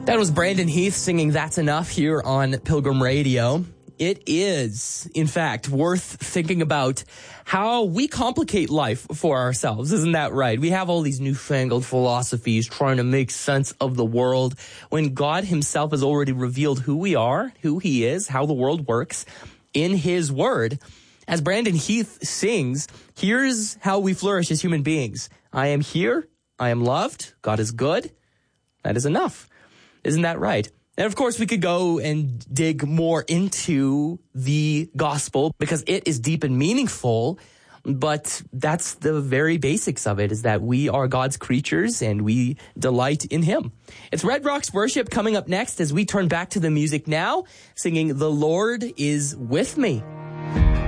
That was Brandon Heath singing That's Enough here on Pilgrim Radio. It is, in fact, worth thinking about how we complicate life for ourselves. Isn't that right? We have all these newfangled philosophies trying to make sense of the world when God himself has already revealed who we are, who he is, how the world works in his word. As Brandon Heath sings, here's how we flourish as human beings. I am here. I am loved. God is good. That is enough. Isn't that right? And of course, we could go and dig more into the gospel because it is deep and meaningful. But that's the very basics of it, is that we are God's creatures and we delight in him. It's Red Rocks Worship coming up next as we turn back to the music now, singing The Lord is With Me.